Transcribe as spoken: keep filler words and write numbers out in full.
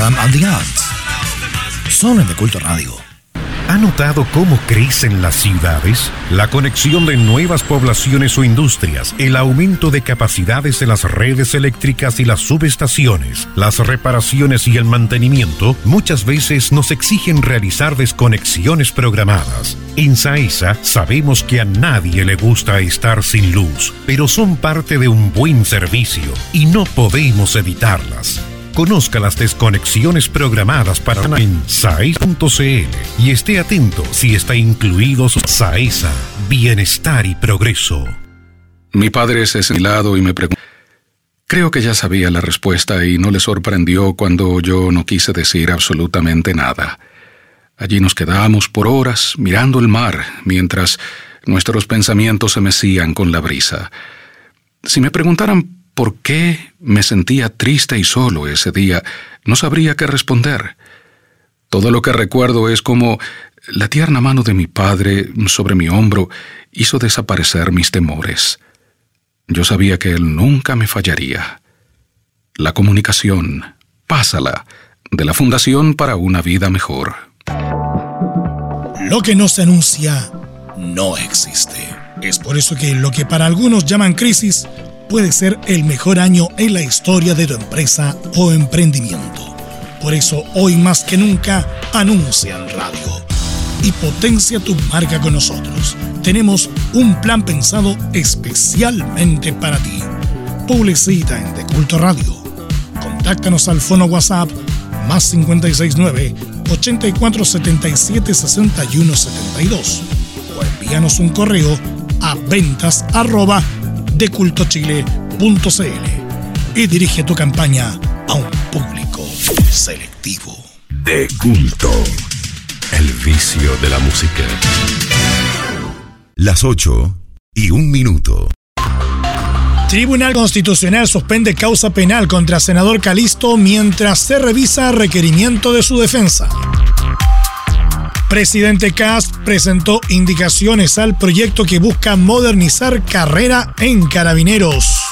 Adam and the Ants. Son en De Culto Radio. ¿Ha notado cómo crecen las ciudades? La conexión de nuevas poblaciones o industrias, el aumento de capacidades de las redes eléctricas y las subestaciones, las reparaciones y el mantenimiento muchas veces nos exigen realizar desconexiones programadas. En SAESA sabemos que a nadie le gusta estar sin luz, pero son parte de un buen servicio y no podemos evitarlas. Conozca las desconexiones programadas para en saesa punto c l y esté atento si está incluido su SAESA, Bienestar y Progreso. Mi padre se sentó y me preguntó. Creo que ya sabía la respuesta y no le sorprendió cuando yo no quise decir absolutamente nada. Allí nos quedamos por horas mirando el mar mientras nuestros pensamientos se mecían con la brisa. Si me preguntaran ¿por qué me sentía triste y solo ese día? No sabría qué responder. Todo lo que recuerdo es como la tierna mano de mi padre sobre mi hombro hizo desaparecer mis temores. Yo sabía que él nunca me fallaría. La comunicación, pásala, de la Fundación para una Vida Mejor. Lo que no se anuncia no existe. Es por eso que lo que para algunos llaman crisis puede ser el mejor año en la historia de tu empresa o emprendimiento. Por eso, hoy más que nunca, anuncia en radio y potencia tu marca con nosotros. Tenemos un plan pensado especialmente para ti. Publicita en De Culto Radio. Contáctanos al fono WhatsApp más cinco seis nueve, ochenta y cuatro setenta y siete sesenta y uno setenta y dos o envíanos un correo a ventas arroba de culto chile punto c l y dirige tu campaña a un público selectivo. De Culto, el vicio de la música. Las ocho y un minuto. Tribunal Constitucional suspende causa penal contra senador Calisto mientras se revisa requerimiento de su defensa. Presidente Kast presentó indicaciones al proyecto que busca modernizar carrera en Carabineros.